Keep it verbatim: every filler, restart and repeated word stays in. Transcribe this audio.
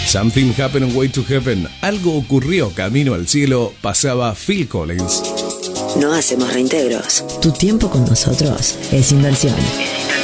Something happened on way to heaven. Algo ocurrió camino al cielo. Pasaba Phil Collins. No hacemos reintegros. Tu tiempo con nosotros es inversión.